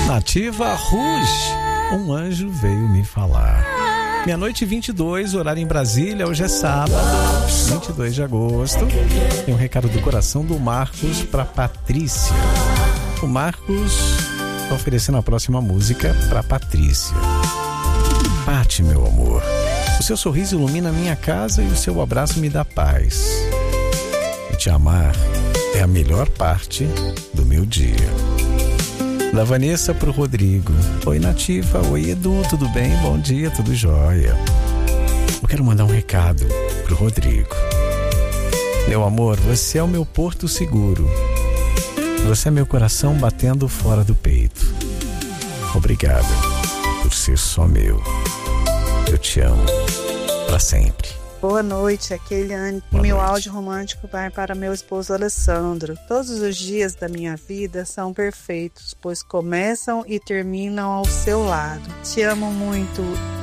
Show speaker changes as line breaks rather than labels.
Nativa Rouge, um anjo veio me falar. Meia-noite 22, horário em Brasília, hoje é sábado, 22 de agosto. Tem um recado do coração do Marcos para Patrícia. O Marcos está oferecendo a próxima música para Patrícia. Pati, meu amor, o seu sorriso ilumina a minha casa e o seu abraço me dá paz. E te amar é a melhor parte do meu dia. Da Vanessa pro Rodrigo. Oi, Nativa. Oi, Edu. Tudo bem? Bom dia, tudo jóia. Eu quero mandar um recado pro Rodrigo. Meu amor, você é o meu porto seguro. Você é meu coração batendo fora do peito. Obrigado por ser só meu. Eu te amo pra sempre.
Boa noite, aqui é Eliane. Meu áudio romântico vai para meu esposo Alessandro. Todos os dias da minha vida são perfeitos, pois começam e terminam ao seu lado. Te amo muito